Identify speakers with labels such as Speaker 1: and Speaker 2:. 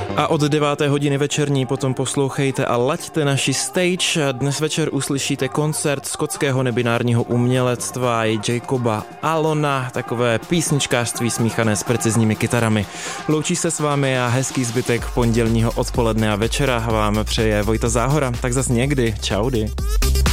Speaker 1: A od 9. hodiny večerní potom poslouchejte a laďte naši stage. Dnes večer uslyšíte koncert skotského nebinárního umělectva Jacoba Allona, takové písničkářství smíchané s precizními kytarami. Loučí se s vámi a hezký zbytek pondělního odpoledne a večera vám přeje Vojta Záhora. Tak zas někdy. Čaudy.